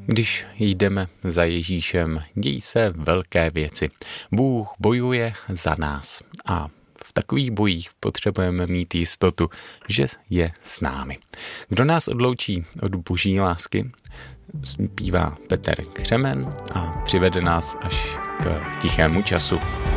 Když jdeme za Ježíšem, dějí se velké věci. Bůh bojuje za nás a v takových bojích potřebujeme mít jistotu, že je s námi. Kdo nás odloučí od boží lásky, zpívá Petr Křemen a přivede nás až k tichému času.